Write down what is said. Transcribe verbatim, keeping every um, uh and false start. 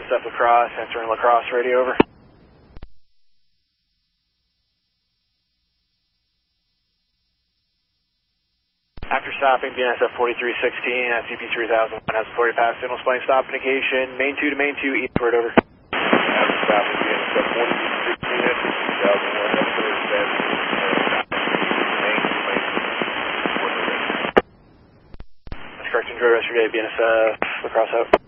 Steph Lacrosse, answering Lacrosse radio, over. After stopping, B N S F forty-three sixteen at C P three thousand one has authority pass signal splaying stop indication, main two to main two, eastward, over. After stopping, B N S F forty-three sixteen at C P three thousand one has authority pass main two, main two, eastward, over. That's correct, enjoy the rest of your day, B N S F Lacrosse out.